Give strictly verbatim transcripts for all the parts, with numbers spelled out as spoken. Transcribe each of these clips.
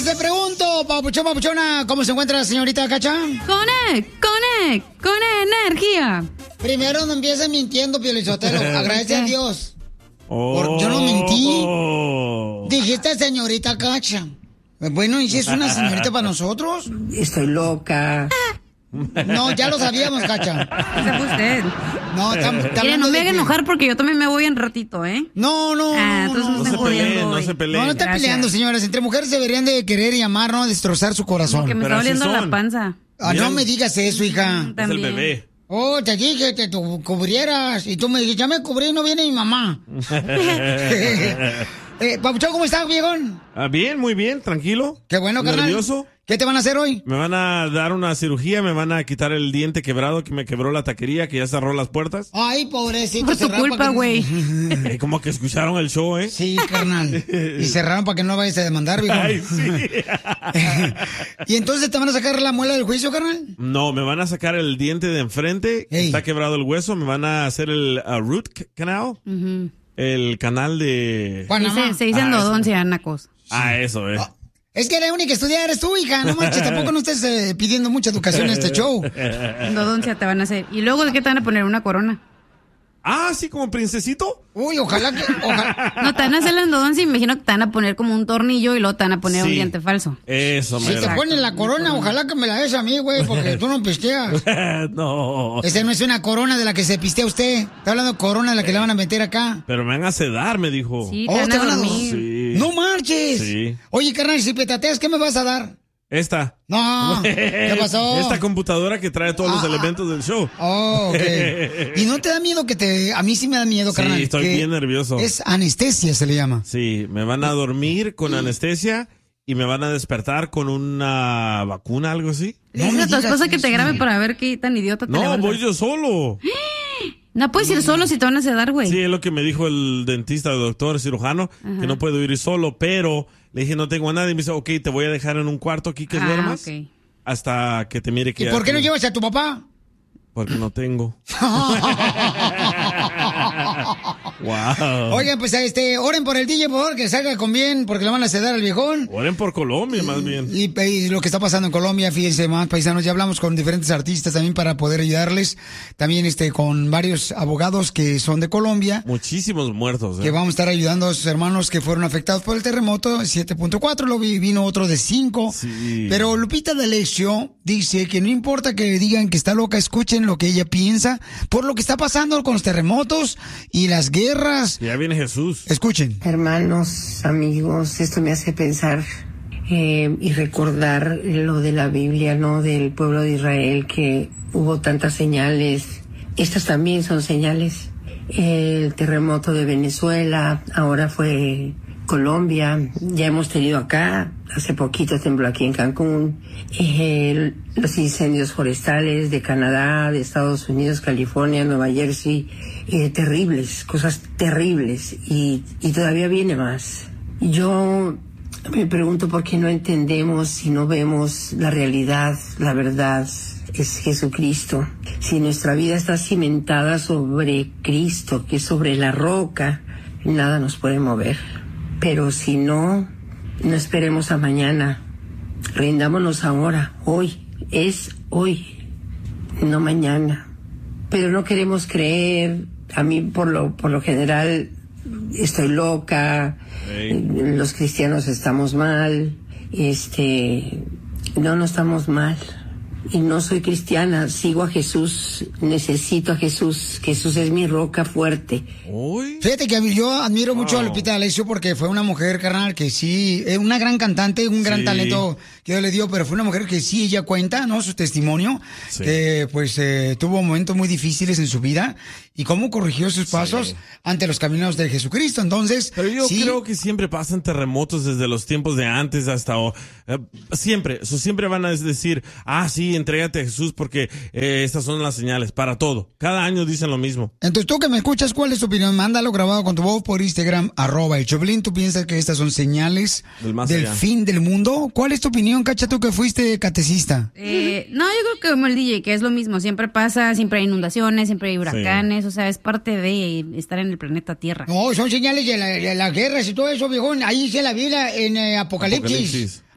Señores, te pregunto, papuchón, papuchona, ¿cómo se encuentra la señorita Cacha? Con E, con E, con E, energía. Primero no empieces mintiendo, Piolizotelo. Agradece a Dios. Oh. Por, yo no mentí. Dijiste señorita Cacha. Bueno, ¿y si es una señorita para nosotros? Estoy loca. No, ya lo sabíamos, Cacha. Ese fue usted. No, tam, tam Mire, no me de hagan que... enojar porque yo también me voy en ratito, ¿eh? No, no, ah, no, entonces no, no, no se peleen, no se peleen. No, no está peleando, señoras. Entre mujeres deberían de querer y amar, no destrozar su corazón. Porque me Pero está así doliendo son. la panza. Ah, no me digas eso, hija. Es el bebé. Oh, te dije que te cubrieras. Y tú me dijiste, ya me cubrí y no viene mi mamá. eh, Papuchón, ¿cómo estás, viejón? Ah, bien, muy bien, tranquilo. Qué bueno, carnal. ¿Nervioso? ¿Qué te van a hacer hoy? Me van a dar una cirugía, me van a quitar el diente quebrado que me quebró la taquería, que ya cerró las puertas. Ay, pobrecito. Por tu culpa, güey. Eh, Como que escucharon el show, ¿eh? Sí, carnal. Y cerraron para que no vayas a demandar, viejón. Ay, sí. ¿Y entonces te van a sacar la muela del juicio, carnal? No, me van a sacar el diente de enfrente, que Ey. está quebrado el hueso, me van a hacer el uh, root c- canal, Uh-huh. el canal de... Panamá. Se, se dice Ah, endodoncia, Anacos. Ah, eso, eh. Ah, es que la única que estudia eres tú, hija. No manches, tampoco no estés eh, pidiendo mucha educación en este show. Endodoncia te van a hacer. ¿Y luego de qué te van a poner? ¿Una corona? Ah, sí, como princesito. Uy, ojalá que... Ojalá... No, te van a hacer la endodoncia y me imagino que te van a poner como un tornillo y luego te van a poner un Sí. diente falso. Eso, Si te mero. ponen la corona, ojalá que me la des a mí, güey, porque tú no pisteas. No, Esa no es una corona de la que se pistea usted. Está hablando de corona de la que le van a meter acá. pero me van a sedar, me dijo. Sí, te Oh, van te a van a dormir. Sí. ¡No marches! Sí. Oye, carnal, si petateas, ¿qué me vas a dar? Esta. No, ¿qué pasó? Esta computadora que trae todos los Ah, elementos del show. Oh, ok. ¿Y no te da miedo que te... A mí sí me da miedo, carnal. Sí, estoy que bien nervioso. Es anestesia, se le llama. Sí, me van a dormir con anestesia y me van a despertar con una vacuna, algo así. No Dice me a tu digas esposa que te eso. grabe para ver qué tan idiota te No, levantas. voy yo solo. No puedes ir solo si te van a sedar, güey. Sí, es lo que me dijo el dentista, el doctor, el cirujano, que no puedo ir solo, pero le dije no tengo a nadie. Y me dice, ok, te voy a dejar en un cuarto aquí que Ah, duermas ok. hasta que te mire que ¿Y ya por qué no te- llevas a tu papá? Porque no tengo. Wow. Oigan, pues este, oren por el D J, por favor, que salga con bien, porque le van a sedar al viejón. Oren por Colombia, más bien. Y, y lo que está pasando en Colombia, fíjense más, paisanos, ya hablamos con diferentes artistas también para poder ayudarles. También este con varios abogados que son de Colombia, Muchísimos muertos. ¿eh? que vamos a estar ayudando a sus hermanos que fueron afectados por el terremoto, siete punto cuatro, lo vi, vino otro de cinco. Sí. Pero Lupita D'Alessio dice que no importa que digan que está loca, escuchen lo que ella piensa por lo que está pasando con los terremotos y las guerras. Ya viene Jesús. Escuchen. Hermanos, amigos, esto me hace pensar eh, y recordar lo de la Biblia, ¿no? Del pueblo de Israel, que hubo tantas señales. Estas también son señales. El terremoto de Venezuela, ahora fue Colombia, ya hemos tenido acá, hace poquito tembló aquí en Cancún, eh, los incendios forestales de Canadá, de Estados Unidos, California, Nueva Jersey, eh, terribles, cosas terribles, y, y todavía viene más. Yo me pregunto por qué no entendemos si no vemos la realidad, la verdad es Jesucristo. Si nuestra vida está cimentada sobre Cristo, que es sobre la roca, nada nos puede mover. Pero si no, no esperemos a mañana. Rindámonos ahora. Hoy es hoy, no mañana. Pero no queremos creer. A mí, por lo, por lo general, estoy loca. Hey. Los cristianos estamos mal. Este, no, no estamos mal. Y no soy cristiana, sigo a Jesús, necesito a Jesús. Jesús es mi roca fuerte. Uy. Fíjate que yo admiro mucho a Wow. Lupita D'Alessio porque fue una mujer, carnal, que sí, es una gran cantante, un gran Sí. talento que Dios le dio, pero fue una mujer que sí, ella cuenta, ¿no? Su testimonio, Sí. que pues eh, tuvo momentos muy difíciles en su vida y cómo corrigió sus pasos ante los caminos de Jesucristo. Entonces, Pero yo sí, creo que siempre pasan terremotos desde los tiempos de antes hasta hoy. Eh, siempre, eso siempre van a decir, ah, sí, entrégate a Jesús porque eh, estas son las señales para todo. Cada año dicen lo mismo. Entonces, tú que me escuchas, ¿cuál es tu opinión? Mándalo grabado con tu voz por Instagram, arroba el Choplin. ¿Tú piensas que estas son señales Del más del allá. fin del mundo? ¿Cuál es tu opinión, Cacha, tú que fuiste catecista? Eh, no, yo creo que como el D J, que es lo mismo. Siempre pasa, siempre hay inundaciones, siempre hay huracanes. O sea, es parte de estar en el planeta Tierra. No, son señales de, la, de las guerras y todo eso, viejón. Ahí dice la Biblia en eh, Apocalipsis. Apocalipsis.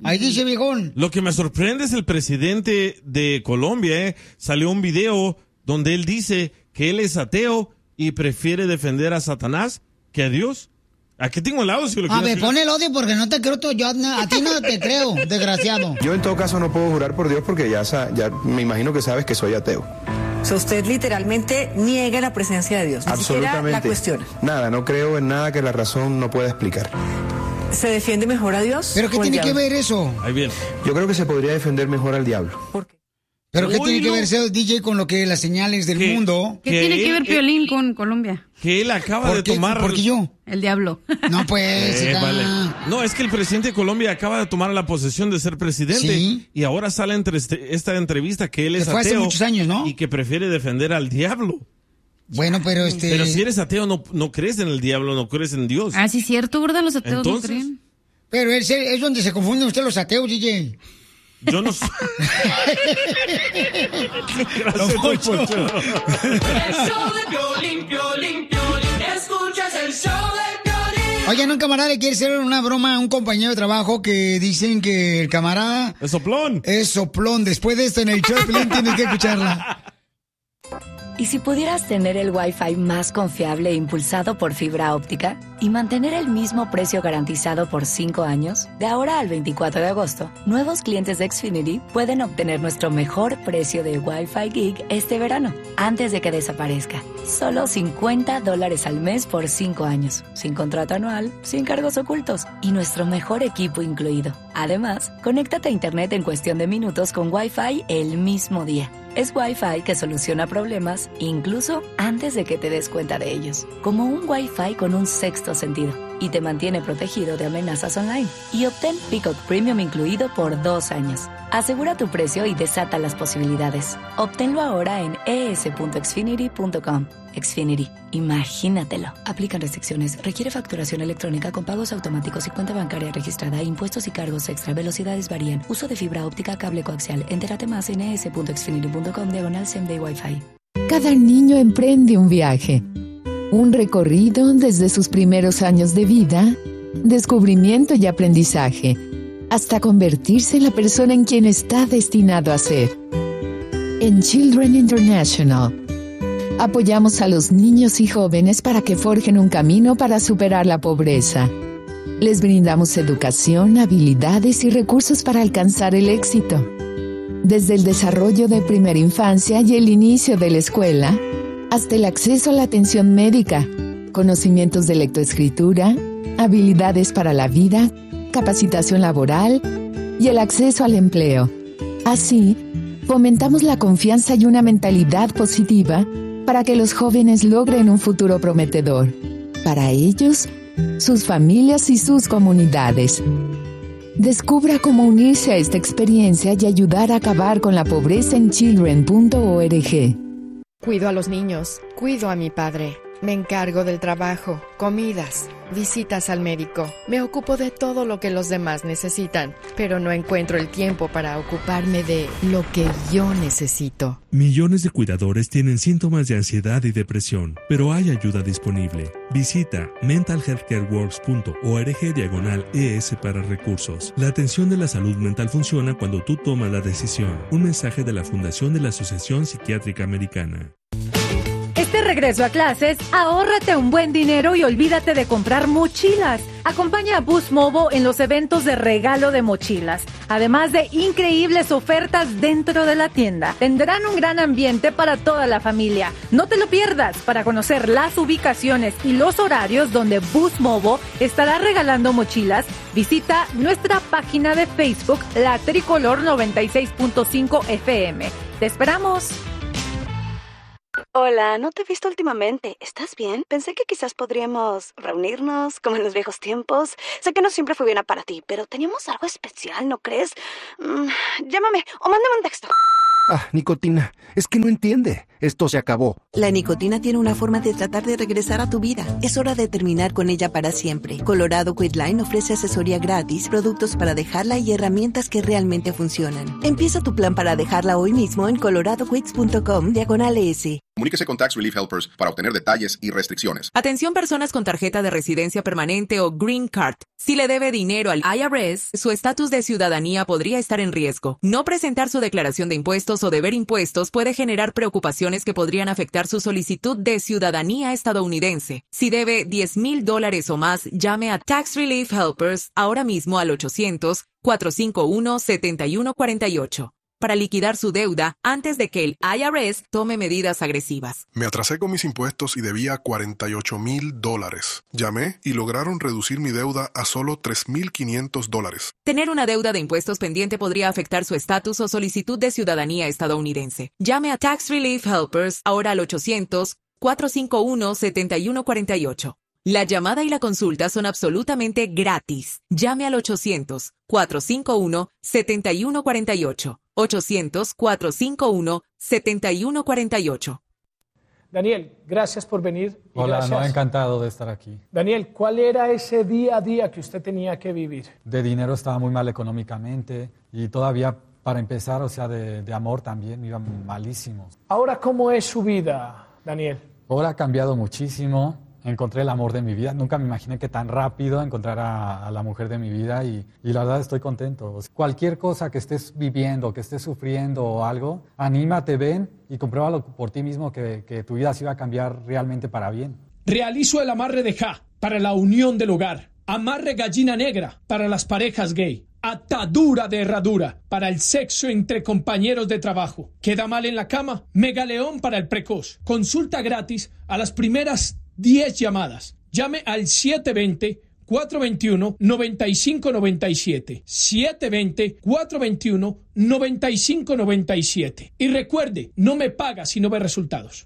Ahí dice, viejón. Lo que me sorprende es el presidente de Colombia, ¿eh? Salió un video donde él dice que él es ateo y prefiere defender a Satanás que a Dios. Aquí tengo el audio. Si lo a ver, hacer. pon el audio porque no te creo, tú, yo, a ti no te creo, desgraciado. Yo en todo caso no puedo jurar por Dios porque ya, ya me imagino que sabes que soy ateo. O sea, usted literalmente niega la presencia de Dios, ni Absolutamente. siquiera la cuestiona. Nada, no creo en nada que la razón no pueda explicar. ¿Se defiende mejor a Dios? ¿Pero qué tiene que ver eso? Ahí viene. Yo creo que se podría defender mejor al diablo. ¿Por qué? ¿Pero qué Uy, tiene no. que ver ese D J con lo que las señales del ¿Qué? mundo? ¿Qué Que tiene que él- ver Piolín con Colombia? Que él acaba ¿Por de qué? tomar... ¿Por qué yo? El diablo. No, pues, Eh, hija. vale. No, es que el presidente de Colombia acaba de tomar la posesión de ser presidente. Sí. Y ahora sale entre este- esta entrevista que él Que es fue hace ateo. muchos años, ¿no? Y que prefiere defender al diablo. Bueno, pero este... Pero si eres ateo, no, no crees en el diablo, no crees en Dios. Ah, sí, cierto, ¿verdad? Los ateos Entonces, no creen. Pero es, es donde se confunden ustedes los ateos, D J. Yo no sé. Gracias, Don Poncho. Don Poncho. El show de Piolín, Piolín, Piolín. Escuchas el show de Piolín. Oigan, un camarada le quiere hacer una broma a un compañero de trabajo que dicen que el camarada Es soplón. es soplón. Después de esto en el show de Piolín tienes que escucharla. ¿Y si pudieras tener el Wi-Fi más confiable e impulsado por fibra óptica y mantener el mismo precio garantizado por cinco años? De ahora al veinticuatro de agosto, nuevos clientes de Xfinity pueden obtener nuestro mejor precio de Wi-Fi Gig este verano, antes de que desaparezca. Solo cincuenta dólares al mes por cinco años, sin contrato anual, sin cargos ocultos y nuestro mejor equipo incluido. Además, conéctate a Internet en cuestión de minutos con Wi-Fi el mismo día. Es Wi-Fi que soluciona problemas incluso antes de que te des cuenta de ellos. Como un Wi-Fi con un sexto sentido y te mantiene protegido de amenazas online. Y obtén Peacock Premium incluido por dos años. Asegura tu precio y desata las posibilidades. Obténlo ahora en e s punto xfinity punto com. Xfinity, imagínatelo. Aplican restricciones. Requiere facturación electrónica con pagos automáticos y cuenta bancaria registrada. Impuestos y cargos extra. Velocidades varían. Uso de fibra óptica, cable coaxial. Entérate más en e s punto xfinity punto com diagonal same day Wi-Fi. Cada niño emprende un viaje. Un recorrido desde sus primeros años de vida, descubrimiento y aprendizaje, hasta convertirse en la persona en quien está destinado a ser. En Children International, apoyamos a los niños y jóvenes para que forjen un camino para superar la pobreza. Les brindamos educación, habilidades y recursos para alcanzar el éxito. Desde el desarrollo de primera infancia y el inicio de la escuela, hasta el acceso a la atención médica, conocimientos de lectoescritura, habilidades para la vida, capacitación laboral y el acceso al empleo. Así, fomentamos la confianza y una mentalidad positiva para que los jóvenes logren un futuro prometedor, para ellos, sus familias y sus comunidades. Descubra cómo unirse a esta experiencia y ayudar a acabar con la pobreza en children punto org. Cuido a los niños, cuido a mi padre, me encargo del trabajo, comidas, visitas al médico. Me ocupo de todo lo que los demás necesitan, pero no encuentro el tiempo para ocuparme de lo que yo necesito. Millones de cuidadores tienen síntomas de ansiedad y depresión, pero hay ayuda disponible. Visita mental health care works punto org diagonal E S para recursos. La atención de la salud mental funciona cuando tú tomas la decisión. Un mensaje de la Fundación de la Asociación Psiquiátrica Americana. Este regreso a clases, ahórrate un buen dinero y olvídate de comprar mochilas. Acompaña a Boost Mobile en los eventos de regalo de mochilas. Además de increíbles ofertas dentro de la tienda. Tendrán un gran ambiente para toda la familia. No te lo pierdas. Para conocer las ubicaciones y los horarios donde Boost Mobile estará regalando mochilas, visita nuestra página de Facebook, La Tricolor noventa y seis punto cinco F M. ¡Te esperamos! Hola, no te he visto últimamente. ¿Estás bien? Pensé que quizás podríamos reunirnos como en los viejos tiempos. Sé que no siempre fue buena para ti, pero teníamos algo especial, ¿no crees? Mm, llámame o mándame un texto. Ah, nicotina, es que no entiende. Esto se acabó. La nicotina tiene una forma de tratar de regresar a tu vida. Es hora de terminar con ella para siempre. Colorado Quitline ofrece asesoría gratis, productos para dejarla y herramientas que realmente funcionan. Empieza tu plan para dejarla hoy mismo en colorado quits punto com diagonal S. Comuníquese con Tax Relief Helpers para obtener detalles y restricciones. Atención personas con tarjeta de residencia permanente o Green Card. Si le debe dinero al I R S, su estatus de ciudadanía podría estar en riesgo. No presentar su declaración de impuestos o deber impuestos puede generar preocupaciones que podrían afectar su solicitud de ciudadanía estadounidense. Si debe diez mil dólares o más, llame a Tax Relief Helpers ahora mismo al ochocientos, cuatrocientos cincuenta y uno, setenta y uno cuarenta y ocho. Para liquidar su deuda antes de que el I R S tome medidas agresivas. Me atrasé con mis impuestos y debía cuarenta y ocho mil dólares. Llamé y lograron reducir mi deuda a solo tres mil quinientos dólares. Tener una deuda de impuestos pendiente podría afectar su estatus o solicitud de ciudadanía estadounidense. Llame a Tax Relief Helpers ahora al ochocientos, cuatrocientos cincuenta y uno, setenta y uno cuarenta y ocho. La llamada y la consulta son absolutamente gratis. Llame al ochocientos, cuatrocientos cincuenta y uno, setenta y uno cuarenta y ocho. ochocientos, cuatrocientos cincuenta y uno, setenta y uno cuarenta y ocho. Daniel, gracias por venir. Y Hola, gracias. no, encantado de estar aquí. Daniel, ¿cuál era ese día a día que usted tenía que vivir? De dinero estaba muy mal económicamente y todavía para empezar, o sea, de, de amor también, iba malísimo. Ahora, ¿cómo es su vida, Daniel? Ahora ha cambiado muchísimo. Encontré el amor de mi vida. Nunca me imaginé que tan rápido encontrar a, a la mujer de mi vida y, y la verdad estoy contento. Cualquier cosa que estés viviendo, que estés sufriendo o algo, anímate, ven y compruébalo por ti mismo que, que tu vida se va a cambiar realmente para bien. Realizo el amarre de Ja para la unión del hogar. Amarre gallina negra para las parejas gay. Atadura de herradura para el sexo entre compañeros de trabajo. ¿Queda mal en la cama? Megaleón para el precoz. Consulta gratis a las primeras diez llamadas. Llame al siete dos cero, cuatro dos uno, nueve cinco nueve siete. siete dos cero, cuatro dos uno, nueve cinco nueve siete. Y recuerde, no me paga si no ve resultados.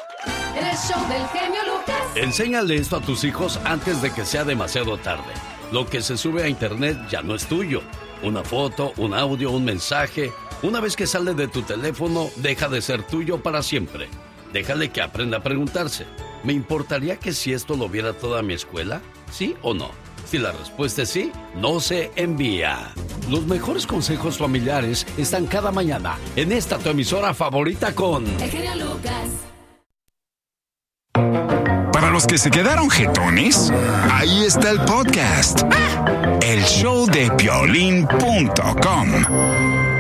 El show del genio Lucas. Enséñale esto a tus hijos antes de que sea demasiado tarde. Lo que se sube a internet ya no es tuyo. Una foto, un audio, un mensaje. Una vez que sale de tu teléfono, deja de ser tuyo para siempre. Déjale que aprenda a preguntarse. ¿Me importaría que si esto lo viera toda mi escuela? ¿Sí o no? Si la respuesta es sí, no se envía. Los mejores consejos familiares están cada mañana en esta tu emisora favorita con... El genio Lucas. Para los que se quedaron jetones, ahí está el podcast. El show de Piolín punto com.